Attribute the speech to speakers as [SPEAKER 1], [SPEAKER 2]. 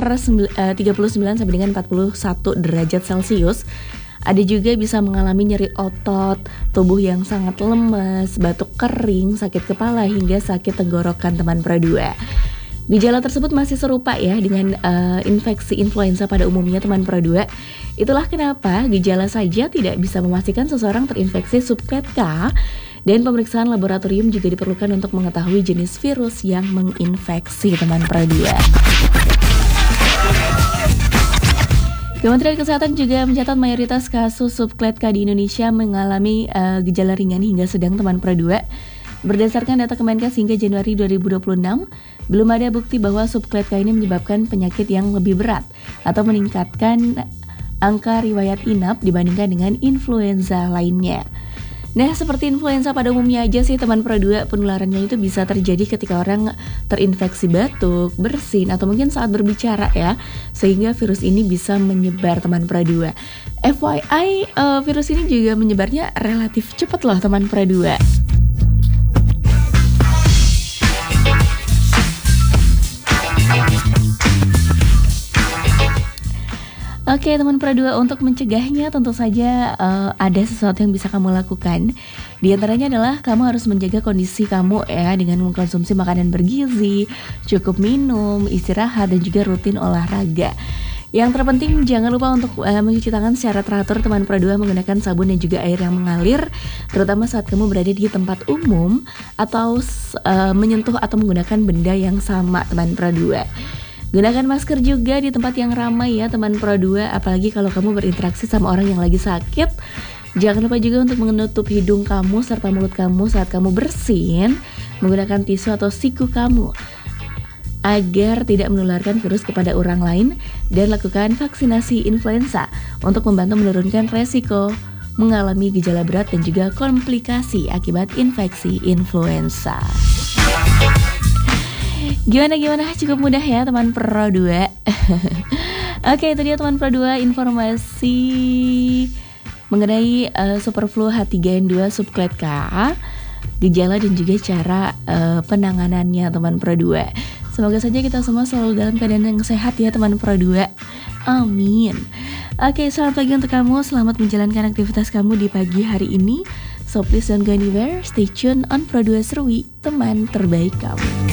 [SPEAKER 1] 39 sampai dengan 41 derajat Celcius. Ada juga bisa mengalami nyeri otot, tubuh yang sangat lemas, batuk kering, sakit kepala, hingga sakit tenggorokan teman Pro 2. Gejala tersebut masih serupa ya dengan infeksi influenza pada umumnya teman Pro 2. Itulah kenapa gejala saja tidak bisa memastikan seseorang terinfeksi subclat K, dan pemeriksaan laboratorium juga diperlukan untuk mengetahui jenis virus yang menginfeksi teman Pro 2. Kementerian Kesehatan juga mencatat mayoritas kasus subclat K di Indonesia mengalami gejala ringan hingga sedang teman Pro 2. Berdasarkan data Kemenkes hingga Januari 2026, belum ada bukti bahwa subclat K ini menyebabkan penyakit yang lebih berat atau meningkatkan angka riwayat inap dibandingkan dengan influenza lainnya. Nah, seperti influenza pada umumnya aja sih teman Pro 2, penularannya itu bisa terjadi ketika orang terinfeksi batuk, bersin, atau mungkin saat berbicara ya, sehingga virus ini bisa menyebar teman Pro 2. FYI, virus ini juga menyebarnya relatif cepat loh teman Pro 2. Oke teman Pro 2, untuk mencegahnya tentu saja ada sesuatu yang bisa kamu lakukan. Di antaranya adalah kamu harus menjaga kondisi kamu ya, dengan mengkonsumsi makanan bergizi, cukup minum, istirahat, dan juga rutin olahraga. Yang terpenting jangan lupa untuk mencuci tangan secara teratur teman Pro 2, menggunakan sabun dan juga air yang mengalir, terutama saat kamu berada di tempat umum atau menyentuh atau menggunakan benda yang sama teman Pro 2. Gunakan masker juga di tempat yang ramai ya teman Pro 2, apalagi kalau kamu berinteraksi sama orang yang lagi sakit. Jangan lupa juga untuk menutup hidung kamu serta mulut kamu saat kamu bersin menggunakan tisu atau siku kamu, agar tidak menularkan virus kepada orang lain. Dan lakukan vaksinasi influenza untuk membantu menurunkan resiko mengalami gejala berat dan juga komplikasi akibat infeksi influenza. Gimana? Cukup mudah ya teman Pro 2. Oke, itu dia teman Pro 2 informasi mengenai Superflu H3N2 subclat K, gejala dan juga cara penanganannya teman Pro 2. Semoga saja kita semua selalu dalam keadaan yang sehat ya teman Pro 2. Amin. Oke, selamat pagi untuk kamu. Selamat menjalankan aktivitas kamu di pagi hari ini. So please don't go anywhere. Stay tune on Pro 2 Serwi, teman terbaik kamu.